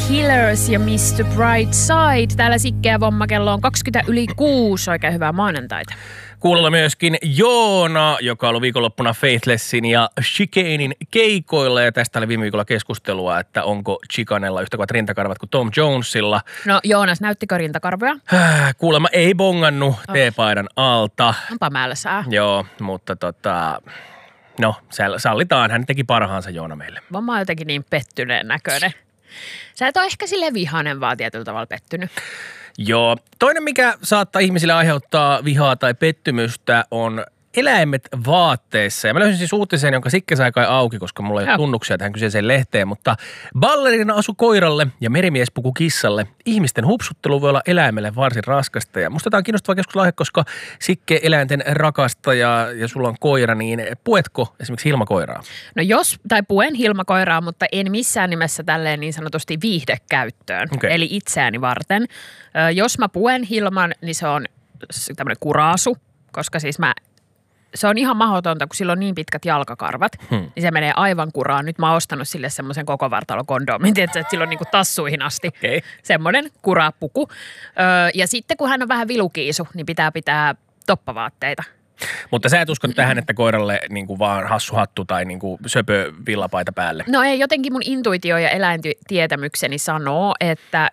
Killers ja Mr. Brightside. Täällä Sikke ja Vomma, kello on 20:06. Oikein hyvää maanantaita. Kuulolla myöskin Joona, joka on ollut viikonloppuna Faithlessin ja Chicanein keikoilla. Ja tästä oli viime viikolla keskustelua, että onko Chicanella yhtä kovat rintakarvat kuin Tom Jonesilla. No Joonas, näyttikö rintakarvoja? Kuulemma ei bongannut teepaidan alta. Onpa mälsää. Joo, mutta no sallitaan. Hän teki parhaansa Joona meille. Vomma on jotenkin niin pettyneen näköinen. Sä et ole ehkä silleen vihainen, vaan tietyllä tavalla pettynyt. Joo. Toinen, mikä saattaa ihmisille aiheuttaa vihaa tai pettymystä, on eläimet vaatteissa. Ja mä löysin siis uutisen, jonka Sikke sai kai auki, koska mulla ei ole tunnuksia tähän kyseiseen lehteen. Mutta ballerina asu koiralle ja merimies puku kissalle. Ihmisten hupsuttelu voi olla eläimelle varsin raskasta. Ja musta tämä on kiinnostava keskustelaihe, koska Sikke eläinten rakastaja ja sulla on koira, niin puetko esimerkiksi Hilma-koiraa? No puen Hilma-koiraa, mutta en missään nimessä tälleen niin sanotusti viihdekäyttöön. Okay. Eli itseäni varten. Jos mä puen Hilman, niin se on tämmöinen kuraasu, koska siis se on ihan mahdotonta, kun sillä on niin pitkät jalkakarvat, niin se menee aivan kuraan. Nyt mä oon ostanut sille semmoisen koko vartalokondomin, että sillä on niinku tassuihin asti semmoinen kurapuku. Ja sitten kun hän on vähän vilukiisu, niin pitää toppavaatteita. Mutta sä et usko tähän, että koiralle niinku vaan hassuhattu tai niinku söpö villapaita päälle? No ei, jotenkin mun intuitio ja eläintietämykseni sanoo, että